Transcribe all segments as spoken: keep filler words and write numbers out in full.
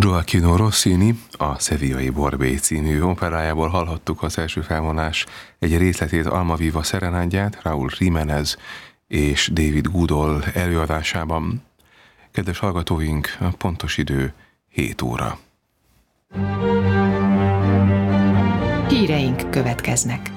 Gioacchino Rossini a Sevillai Borbély című operájából hallhattuk az első felvonás egy részletét Almaviva szerenádját Raúl Jiménez és David Goodall előadásában. Kedves hallgatóink, a pontos idő hét óra. Híreink következnek.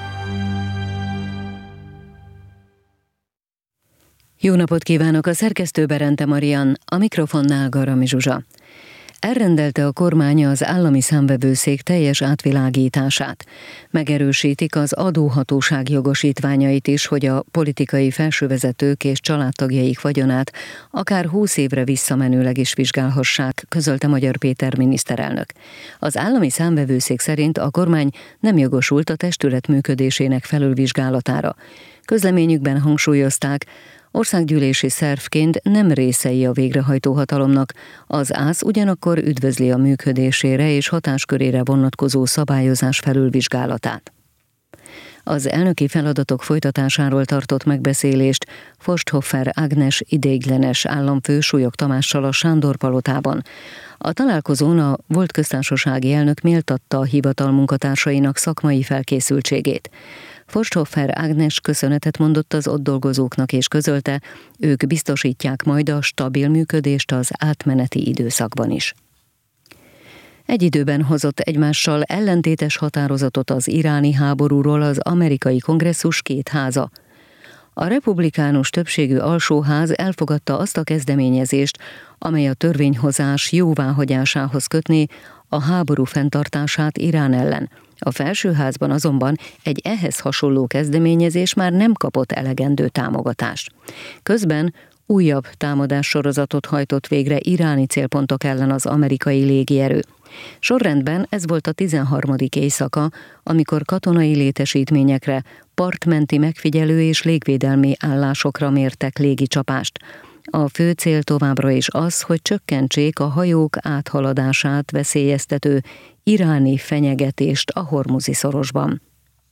Jó napot kívánok, a szerkesztő Berente Marian, a mikrofonnál Garami Zsuzsa. Elrendelte a kormány az állami számvevőszék teljes átvilágítását. Megerősítik az adóhatóság jogosítványait is, hogy a politikai felsővezetők és családtagjaik vagyonát akár húsz évre visszamenőleg is vizsgálhassák, közölte Magyar Péter miniszterelnök. Az állami számvevőszék szerint a kormány nem jogosult a testület működésének felülvizsgálatára. Közleményükben hangsúlyozták, országgyűlési szervként nem részei a végrehajtó hatalomnak, az ÁSZ ugyanakkor üdvözli a működésére és hatáskörére vonatkozó szabályozás felülvizsgálatát. Az elnöki feladatok folytatásáról tartott megbeszélést Forsthofer Ágnes ideiglenes államfő Súlyog Tamással a Sándor-palotában. A találkozón a volt köztársasági elnök méltatta a hivatal munkatársainak szakmai felkészültségét. Forsthofer Ágnes köszönetet mondott az ott dolgozóknak és közölte, ők biztosítják majd a stabil működést az átmeneti időszakban is. Egy időben hozott egymással ellentétes határozatot az iráni háborúról az amerikai kongresszus két háza. A republikánus többségű alsóház elfogadta azt a kezdeményezést, amely a törvényhozás jóváhagyásához kötné a háború fenntartását Irán ellen. A felsőházban azonban egy ehhez hasonló kezdeményezés már nem kapott elegendő támogatást. Közben újabb támadássorozatot hajtott végre iráni célpontok ellen az amerikai légierő. Sorrendben ez volt a tizenharmadik éjszaka, amikor katonai létesítményekre, partmenti megfigyelő és légvédelmi állásokra mértek légicsapást. A fő cél továbbra is az, hogy csökkentsék a hajók áthaladását veszélyeztető iráni fenyegetést a Hormuzi szorosban.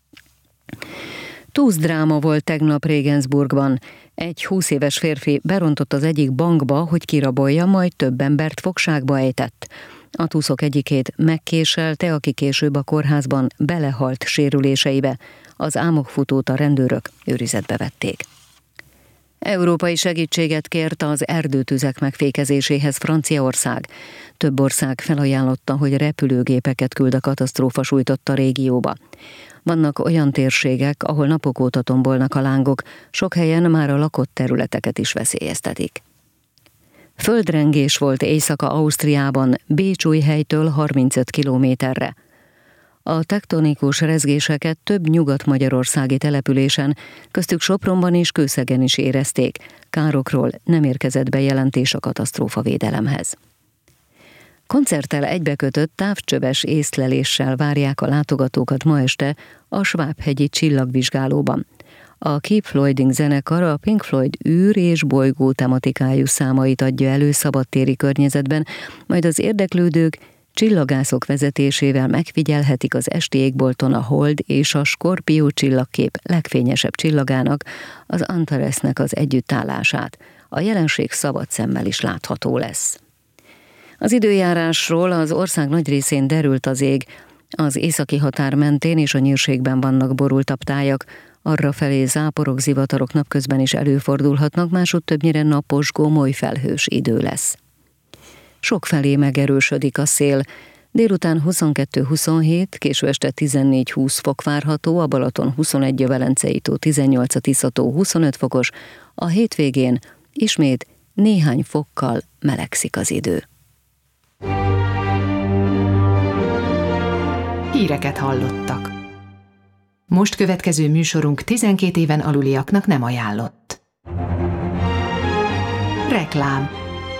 Túszdráma volt tegnap Regensburgban. Egy húsz éves férfi berontott az egyik bankba, hogy kirabolja, majd több embert fogságba ejtett. A túszok egyikét megkéselte, aki később a kórházban belehalt sérüléseibe. Az álmokfutót a rendőrök őrizetbe vették. Európai segítséget kért az erdőtüzek megfékezéséhez Franciaország. Több ország felajánlotta, hogy repülőgépeket küld a katasztrófa sújtotta régióba. Vannak olyan térségek, ahol napok óta tombolnak a lángok, sok helyen már a lakott területeket is veszélyeztetik. Földrengés volt éjszaka Ausztriában, Bécsújhelytől harmincöt kilométerre. A tektonikus rezgéseket több nyugat-magyarországi településen, köztük Sopronban és Kőszegen is érezték. Károkról nem érkezett bejelentés a katasztrófavédelemhez. Koncerttel egybekötött távcsöves észleléssel várják a látogatókat ma este a Svábhegyi Csillagvizsgálóban. A Keep Floyding zenekar a Pink Floyd űr és bolygó tematikájú számait adja elő szabadtéri környezetben, majd az érdeklődők csillagászok vezetésével megfigyelhetik az esti égbolton a Hold és a Skorpió csillagkép legfényesebb csillagának, az Antaresnek az együttállását. A jelenség szabad szemmel is látható lesz. Az időjárásról: az ország nagy részén derült az ég, az északi határ mentén és a nyírségben vannak borultabb tájak, arrafelé záporok, zivatarok napközben is előfordulhatnak, másútt többnyire napos, gomoly felhős idő lesz. Sokfelé megerősödik a szél, délután huszonkettő-huszonhét, késő este tizennégy-húsz fok várható, a Balaton huszonegy, a Velencei tó tizennyolc, a Tisza tó huszonöt fokos, a hétvégén ismét néhány fokkal melegszik az idő. Híreket hallottak. Most következő műsorunk tizenkét éven aluliaknak nem ajánlott. Reklám.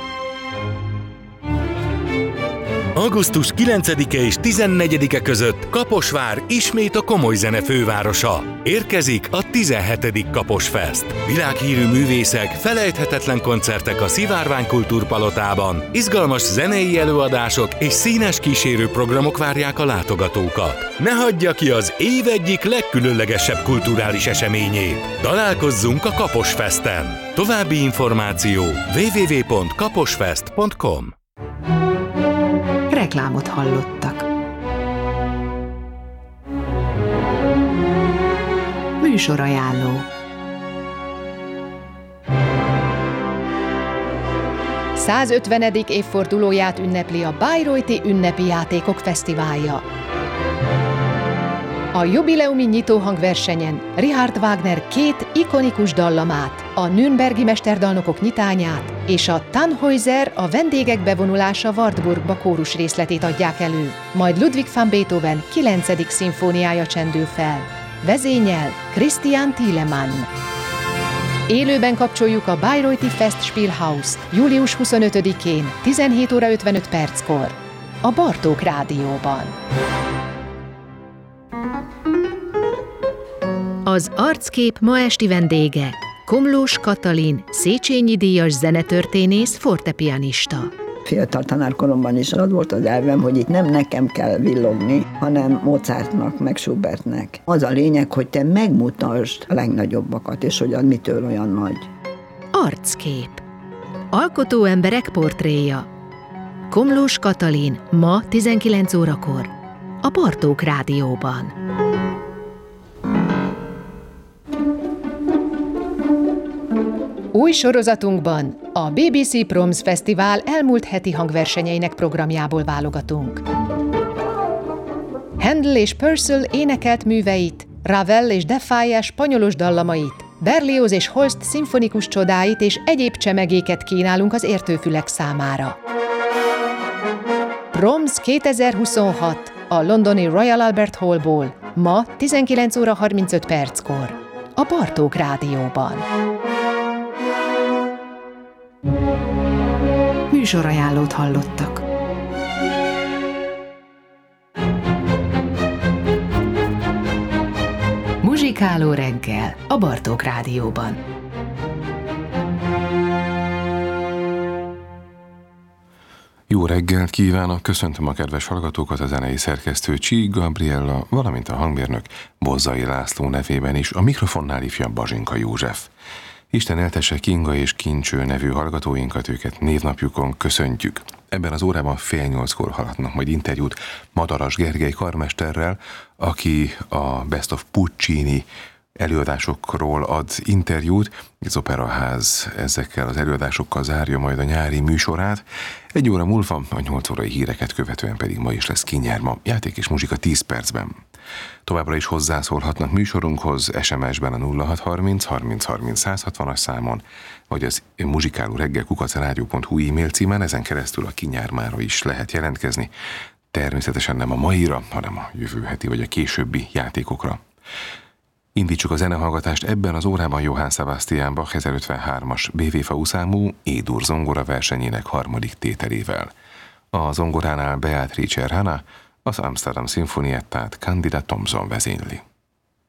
augusztus kilencedike és tizennegyedike között Kaposvár ismét a komoly zene fővárosa. Érkezik a tizenhetedik Kaposfest. Világhírű művészek, felejthetetlen koncertek a Szivárvány Kultúrpalotában, izgalmas zenei előadások és színes kísérőprogramok várják a látogatókat. Ne hagyja ki az év egyik legkülönlegesebb kulturális eseményét. Találkozzunk a Kaposfesten. További információ double-u double-u double-u pont kaposfest pont com. reklámot hallottak. Műsorajánló. százötvenedik évfordulóját ünnepli a Bayreuthi Ünnepi Játékok Fesztiválja. A jubileumi nyitóhangversenyen Richard Wagner két ikonikus dallamát, a Nürnbergi mesterdalnokok nyitányát és a Tannhäuser, a vendégek bevonulása Wartburgba kórus részletét adják elő, majd Ludwig van Beethoven kilencedik szimfóniája csendül fel. Vezényel Christian Thielemann. Élőben kapcsoljuk a Bayreuthi Festspielhaus július huszonötödikén tizenhét óra ötvenöt perckor a Bartók Rádióban. Az Arckép ma esti vendége Komlós Katalin, Széchenyi díjas zenetörténész, fortepianista. Fiatal tanárkoromban is az volt az elvem, hogy itt nem nekem kell villogni, hanem Mozartnak, meg Schubertnek. Az a lényeg, hogy te megmutasd a legnagyobbakat, és hogy az mitől olyan nagy. Arckép. Alkotó emberek portréja. Komlós Katalin, ma tizenkilenc órakor a Bartók Rádióban. Új sorozatunkban a bé bé cé Proms Fesztivál elmúlt heti hangversenyeinek programjából válogatunk. Handel és Purcell énekelt műveit, Ravel és Defaye spanyolos dallamait, Berlioz és Holst szimfonikus csodáit és egyéb csemegéket kínálunk az értőfülek számára. Proms kétezer-huszonhat a londoni Royal Albert Hallból, ma tizenkilenc óra harmincöt perckor a Bartók Rádióban. Műsorajánlót hallottak. Muzsikáló reggel a Bartók Rádióban. Jó reggelt kívánok, köszöntöm a kedves hallgatókat, a zenei szerkesztő Csík Gabriella, valamint a hangmérnök Bozzai László nevében is, a mikrofonnál ifjabb Bazsinka József. Isten eltesse Kinga és Kincső nevű hallgatóinkat, őket névnapjukon köszöntjük. Ebben az órában fél nyolckor hallhatnak majd interjút Madaras Gergely karmesterrel, aki a Best of Puccini előadásokról ad interjút. Az Operaház ezekkel az előadásokkal zárja majd a nyári műsorát. Egy óra múlva, a nyolc órai híreket követően pedig ma is lesz Kinyerma, játék és muzsika tíz percben. Továbbra is hozzászólhatnak műsorunkhoz es em es-ben a nulla hat harminc harminc harminc száz hatvanas számon, vagy az muzsikáló reggel kukac rádió pont hu e-mail címen, ezen keresztül a Kinyármára is lehet jelentkezni. Természetesen nem a maira, hanem a jövő heti vagy a későbbi játékokra. Indítsuk a zenehallgatást ebben az órában Johann Sebastian Bach ezerötvenhármas bé vé ef számú E-dur zongora versenyének harmadik tételével. A zongoránál Beatrice Erhana, az Amsterdam szimfóniettát Candida Thompson vezényli.